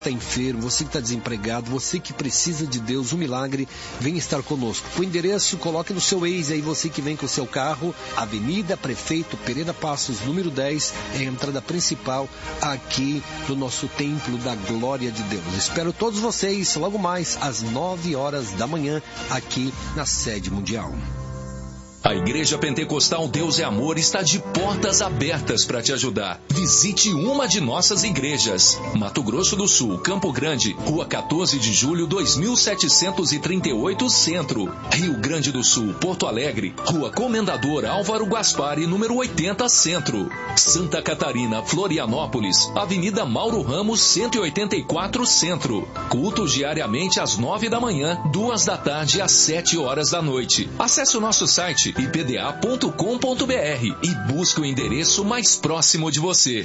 está enfermo, você que está desempregado, você que precisa de Deus, um milagre, vem estar conosco. O endereço, coloque no seu Waze aí, você que vem com o seu carro, Avenida Prefeito Pereira Passos, número 10, é a entrada principal aqui do nosso Templo da Glória de Deus. Espero todos vocês logo mais às 9 horas da manhã aqui na sede mundial. A Igreja Pentecostal Deus é Amor está de portas abertas para te ajudar. Visite uma de nossas igrejas. Mato Grosso do Sul, Campo Grande, Rua 14 de Julho, 2738 Centro. Rio Grande do Sul, Porto Alegre, Rua Comendador Álvaro Gaspari, número 80 Centro. Santa Catarina, Florianópolis, Avenida Mauro Ramos, 184 Centro. Cultos diariamente às 9 da manhã, 2 da tarde às 7 horas da noite. Acesse o nosso site ipda.com.br e busque o endereço mais próximo de você.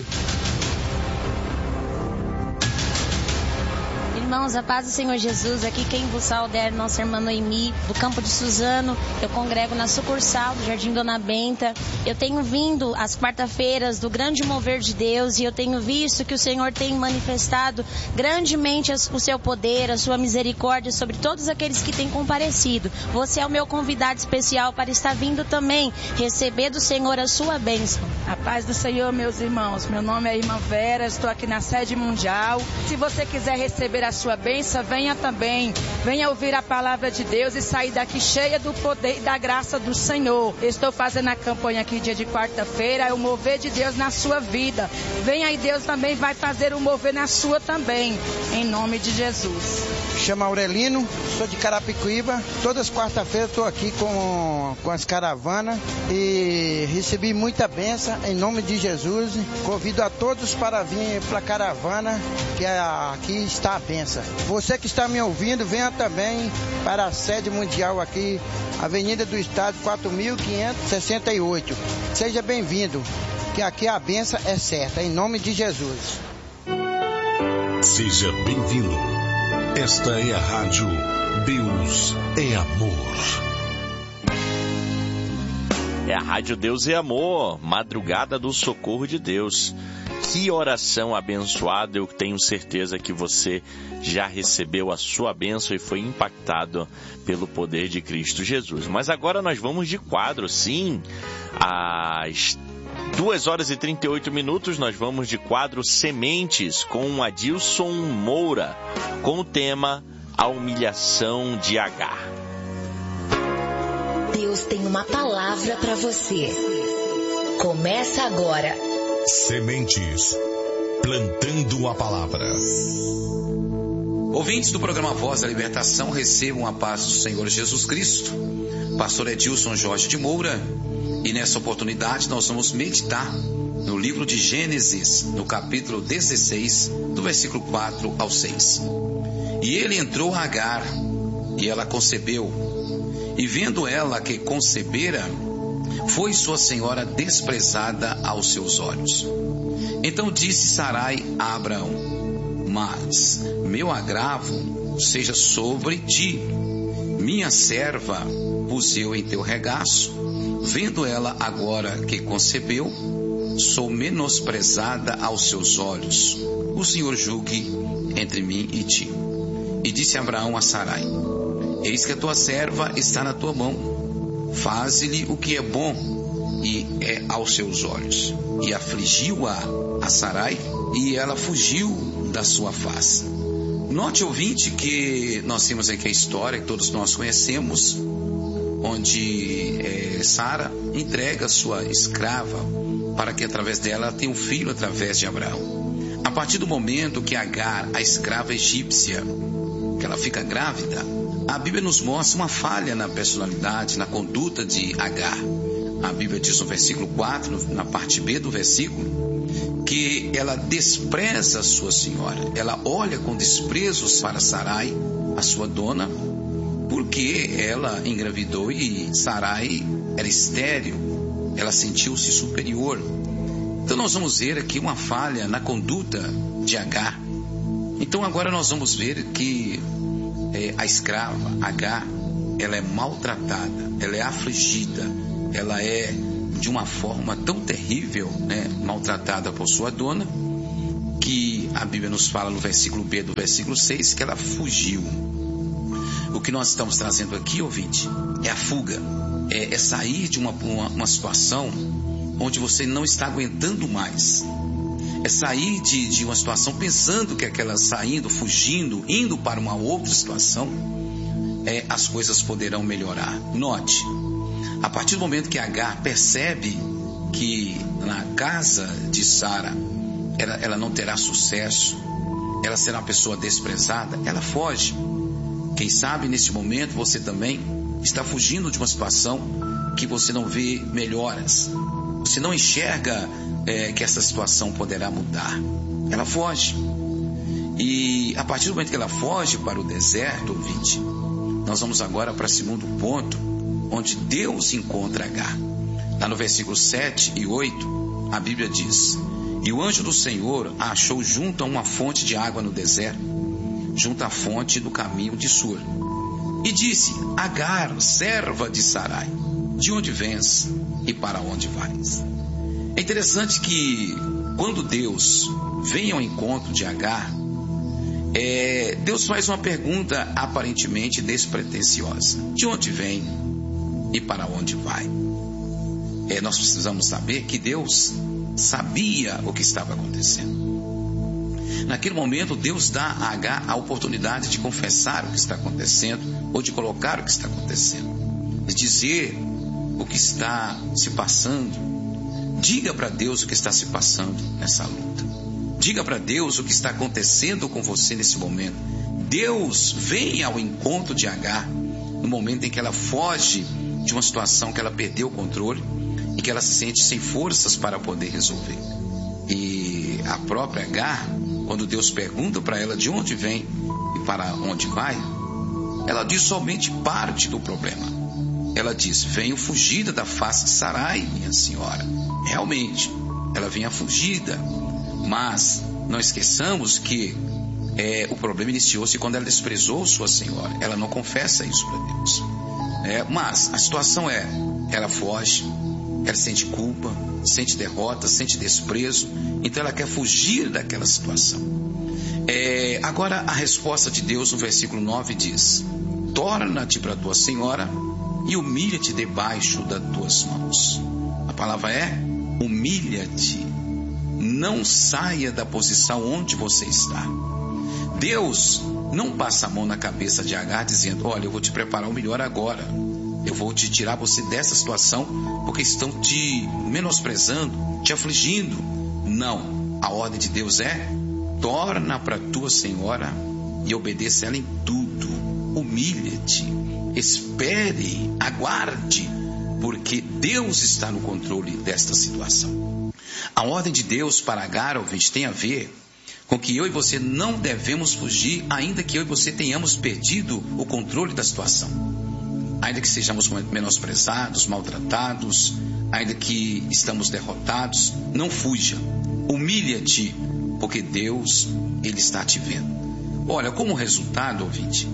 Irmãos, a paz do Senhor Jesus, aqui quem vos sauda é nossa irmã Noemi, do Campo de Suzano. Eu congrego na sucursal do Jardim Dona Benta. Eu tenho vindo às quarta-feiras do grande mover de Deus e eu tenho visto que o Senhor tem manifestado grandemente o seu poder, a sua misericórdia sobre todos aqueles que têm comparecido. Você é o meu convidado especial para estar vindo também receber do Senhor a sua bênção. A paz do Senhor, meus irmãos. Meu nome é Irmã Vera, estou aqui na sede mundial. Se você quiser receber a sua bênção, venha também. Venha ouvir a palavra de Deus e sair daqui cheia do poder e da graça do Senhor. Estou fazendo a campanha aqui dia de quarta-feira, é o mover de Deus na sua vida. Venha e Deus também vai fazer o mover na sua também, em nome de Jesus. Chama Aurelino, sou de Carapicuíba. Todas as quarta-feiras estou aqui com as caravanas e recebi muita bênção em nome de Jesus. Convido a todos para vir para a caravana, que aqui está a bênção. Você que está me ouvindo, venha também para a sede mundial aqui, Avenida do Estado 4568. Seja bem-vindo, que aqui a bênção é certa, em nome de Jesus. Seja bem-vindo. Esta é a rádio Deus é Amor. É a rádio Deus é Amor, madrugada do socorro de Deus. Que oração abençoada, eu tenho certeza que você já recebeu a sua bênção e foi impactado pelo poder de Cristo Jesus. Mas agora nós vamos de quadro, sim, às 2 horas e 38 minutos, nós vamos de quadro Sementes com Adilson Moura, com o tema A Humilhação de Agar. Deus tem uma palavra para você. Começa agora. Sementes, plantando a palavra. Ouvintes do programa Voz da Libertação, recebam a paz do Senhor Jesus Cristo. Pastor Adilson Jorge de Moura. E nessa oportunidade nós vamos meditar no livro de Gênesis, no capítulo 16, do versículo 4 ao 6. E ele entrou a Agar, e ela concebeu. E vendo ela que concebera, foi sua senhora desprezada aos seus olhos. Então disse Sarai a Abraão: mas meu agravo seja sobre ti, minha serva pus eu em teu regaço. Vendo ela agora que concebeu, sou menosprezada aos seus olhos. O Senhor julgue entre mim e ti. E disse Abraão a Sarai: eis que a tua serva está na tua mão. Faze-lhe o que é bom e é aos seus olhos. E afligiu-a a Sarai, e ela fugiu da sua face. Note, ouvinte, que nós temos aqui a história que todos nós conhecemos, onde Sara entrega sua escrava para que através dela tenha um filho através de Abraão. A partir do momento que Agar, a escrava egípcia, que ela fica grávida, a Bíblia nos mostra uma falha na personalidade, na conduta de Agar. A Bíblia diz no versículo 4, na parte B do versículo, que ela despreza a sua senhora. Ela olha com desprezo para Sarai, a sua dona, porque ela engravidou e Sarai era estéril, ela sentiu-se superior. Então nós vamos ver aqui uma falha na conduta de Agar. Então agora nós vamos ver que a escrava Agar, ela é maltratada, ela é afligida, ela é de uma forma tão terrível, maltratada por sua dona, que a Bíblia nos fala no versículo B do versículo 6 que ela fugiu. O que nós estamos trazendo aqui, ouvinte, é a fuga. É sair de uma situação onde você não está aguentando mais. É sair de uma situação pensando que aquela saindo, fugindo, indo para uma outra situação, as coisas poderão melhorar. Note, a partir do momento que Agar percebe que na casa de Sara ela não terá sucesso, ela será uma pessoa desprezada, ela foge. Quem sabe nesse momento você também está fugindo de uma situação que você não vê melhoras. Você não enxerga que essa situação poderá mudar. Ela foge. E a partir do momento que ela foge para o deserto, ouvinte, nós vamos agora para o segundo ponto, onde Deus encontra Agar. Lá no versículo 7 e 8, a Bíblia diz: e o anjo do Senhor a achou junto a uma fonte de água no deserto, junto à fonte do caminho de Sur. E disse: Agar, serva de Sarai, de onde vens e para onde vais? É interessante que quando Deus vem ao encontro de Agar, Deus faz uma pergunta aparentemente despretensiosa: de onde vem e para onde vai? Nós precisamos saber que Deus sabia o que estava acontecendo. Naquele momento, Deus dá a Agar a oportunidade de confessar o que está acontecendo, ou de colocar o que está acontecendo, de dizer o que está se passando. Diga para Deus o que está se passando nessa luta. Diga para Deus o que está acontecendo com você nesse momento. Deus vem ao encontro de Agar no momento em que ela foge de uma situação que ela perdeu o controle e que ela se sente sem forças para poder resolver. E a própria Agar, quando Deus pergunta para ela de onde vem e para onde vai, ela diz somente parte do problema. Ela diz: venho fugida da face de Sarai, minha senhora. Realmente, ela vinha fugida, mas não esqueçamos que o problema iniciou-se quando ela desprezou sua senhora. Ela não confessa isso para Deus. Mas a situação ela foge, ela sente culpa, sente derrota, sente desprezo, então ela quer fugir daquela situação. Agora a resposta de Deus no versículo 9 diz: torna-te para a tua senhora e humilha-te debaixo das tuas mãos. A palavra humilha-te. Não saia da posição onde você está. Deus não passa a mão na cabeça de Agar dizendo: olha, eu vou te preparar o melhor agora. Eu vou te tirar você dessa situação porque estão te menosprezando, te afligindo. Não. A ordem de Deus torna para tua senhora e obedeça ela em tudo. Humilha-te. Espere, aguarde, porque Deus está no controle desta situação. A ordem de Deus para Agar, ouvinte, tem a ver com que eu e você não devemos fugir, ainda que eu e você tenhamos perdido o controle da situação. Ainda que sejamos menosprezados, maltratados, ainda que estamos derrotados, não fuja. Humilha-te, porque Deus, Ele está te vendo. Olha, como resultado, ouvinte,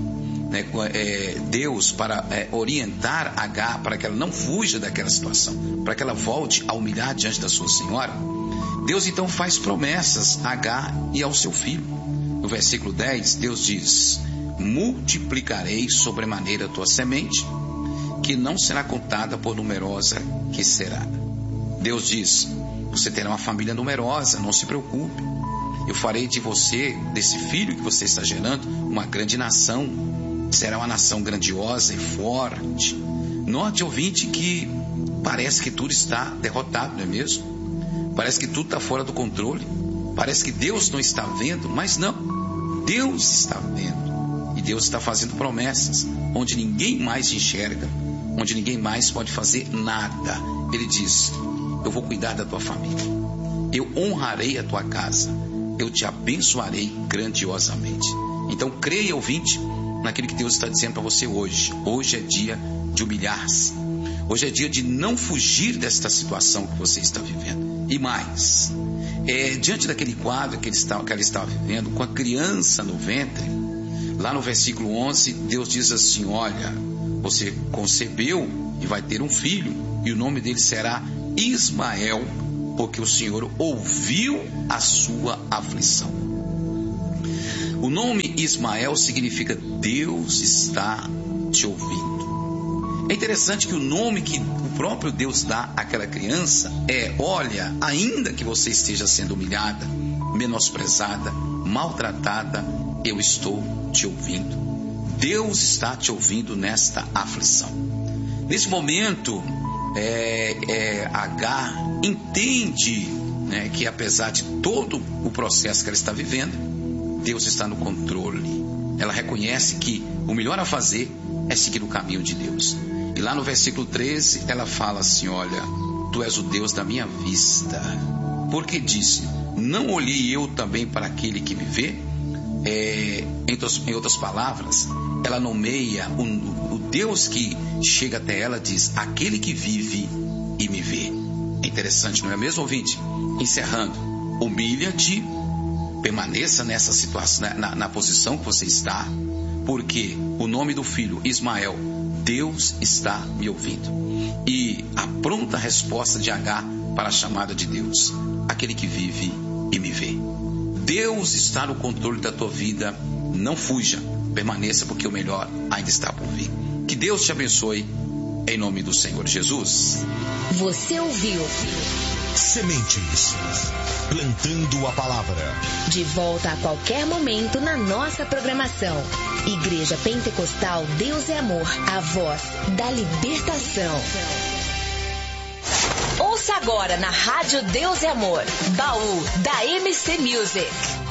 Deus, para orientar Agar, para que ela não fuja daquela situação, para que ela volte a humilhar diante da sua senhora, Deus então faz promessas a Agar e ao seu filho. No versículo 10, Deus diz: multiplicarei sobremaneira a tua semente, que não será contada por numerosa que será. Deus diz: você terá uma família numerosa, não se preocupe. Eu farei de você, desse filho que você está gerando, uma grande nação. Será uma nação grandiosa e forte. Note, ouvinte, que parece que tudo está derrotado, não é mesmo? Parece que tudo está fora do controle. Parece que Deus não está vendo, mas não. Deus está vendo. E Deus está fazendo promessas onde ninguém mais enxerga, onde ninguém mais pode fazer nada. Ele diz: eu vou cuidar da tua família. Eu honrarei a tua casa. Eu te abençoarei grandiosamente. Então creia, ouvinte, naquilo que Deus está dizendo para você hoje. Hoje é dia de humilhar-se. Hoje é dia de não fugir desta situação que você está vivendo. E mais, diante daquele quadro que ela estava vivendo, com a criança no ventre, lá no versículo 11, Deus diz assim: olha, você concebeu e vai ter um filho, e o nome dele será Ismael, porque o Senhor ouviu a sua aflição. O nome Ismael significa Deus está te ouvindo. É interessante que o nome que o próprio Deus dá àquela criança é: olha, ainda que você esteja sendo humilhada, menosprezada, maltratada, eu estou te ouvindo. Deus está te ouvindo nesta aflição. Nesse momento, Agar entende, né, que apesar de todo o processo que ela está vivendo, Deus está no controle. Ela reconhece que o melhor a fazer é seguir o caminho de Deus. E lá no versículo 13, ela fala assim: olha, tu és o Deus da minha vista. Porque disse: não olhei eu também para aquele que me vê? Em outras palavras, ela nomeia o Deus que chega até ela, diz: aquele que vive e me vê. É interessante, não é mesmo, ouvinte? Encerrando: humilha-te, permaneça nessa situação, na posição que você está, porque o nome do filho, Ismael, Deus está me ouvindo. E a pronta resposta de Agar para a chamada de Deus: aquele que vive e me vê. Deus está no controle da tua vida. Não fuja, permaneça, porque o melhor ainda está por vir. Que Deus te abençoe, em nome do Senhor Jesus. Você ouviu Sementes, plantando a palavra. De volta a qualquer momento na nossa programação. Igreja Pentecostal Deus é Amor, a voz da libertação. Ouça agora na Rádio Deus é Amor, Baú da MC Music.